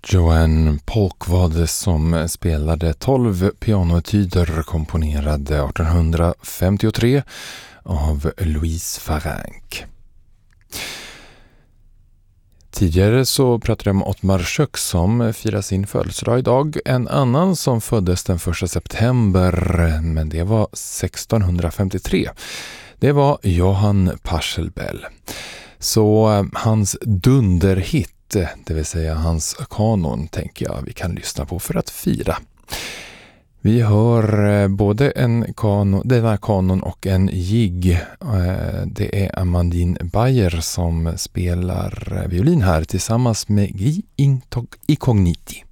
Joanne Polk var det som spelade 12 pianoetyder komponerade 1853 av Louise Farrenc. Tidigare så pratade jag om Ottmar Schuck som firar sin födelsedag idag. En annan som föddes den 1 september, men det var 1653. Det var Johann Pachelbel. Så hans dunderhit, det vill säga hans kanon, tänker jag vi kan lyssna på för att fira. Vi hör både denna kanon och en jigg. Det är Amandine Bayer som spelar violin här tillsammans med Guy Incogniti.